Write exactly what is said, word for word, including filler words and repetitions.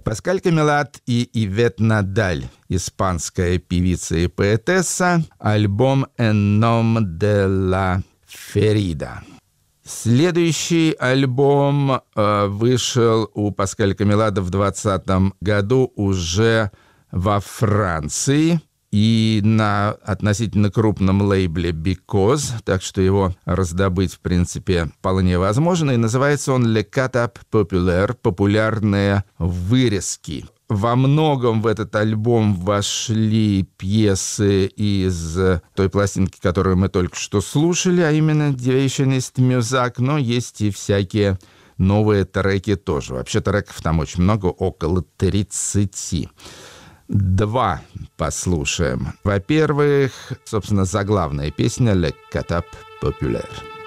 Паскаль Камелат и Ивет Надаль, испанская певица и поэтесса, альбом «En nom de la ferida». Следующий альбом э, вышел у Паскаля Камелата в двадцатом году уже во Франции и на относительно крупном лейбле Because, так что его раздобыть, в принципе, вполне возможно. И называется он «Le Catap Populaire» — «Популярные вырезки». Во многом в этот альбом вошли пьесы из той пластинки, которую мы только что слушали, а именно «Deviationist Music», но есть и всякие новые треки тоже. Вообще треков там очень много, около тридцати. Два послушаем. Во-первых, собственно, заглавная песня «Le Catap Populaire».